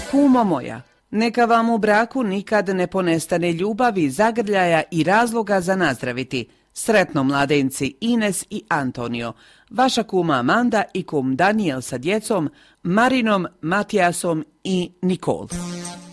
Kumo moja, neka vam u braku nikad ne ponestane ljubavi, zagrljaja i razloga za nazdraviti. Sretno mladenci Ines i Antonio, vaša kuma Amanda i kum Daniel sa djecom, Marinom, Matijasom i Nikol.